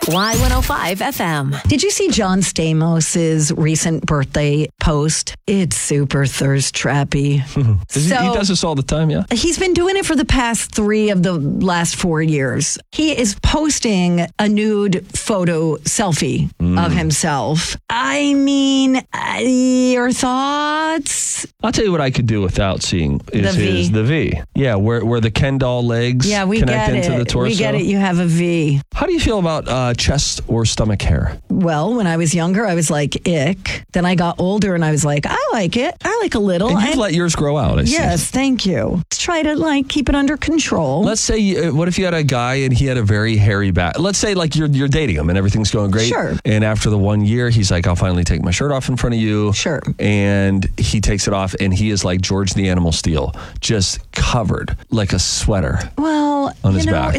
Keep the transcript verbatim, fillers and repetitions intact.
Y one oh five F M. Did you see John Stamos' recent birthday post? It's super thirst trappy. Does he, So- he does this all the time, yeah? He's been doing it for the past three of the last four years. He is posting a nude photo selfie of himself. I mean, uh, your thoughts? I'll tell you what I could do without seeing is The V. his, the V. Yeah, where where the Ken doll legs Yeah, we connect get into it. the torso. We get it. You have a V. How do you feel about uh, chest or stomach hair? Well, when I was younger, I was like, ick. Then I got older and I was like, I like it. I like a little. And you've I- let yours grow out, I see. yes, thank you. Let's try to like keep it under control. Let's say, you- uh, what if you had a guy and he had a very hairy back? Let's say like you're you're dating him and everything's going great. Sure. And after the one year, he's like, I'll finally take my shirt off in front of you. Sure. And he takes it off and he is like George the Animal Steel, just covered like a sweater. Well, On you his know, back.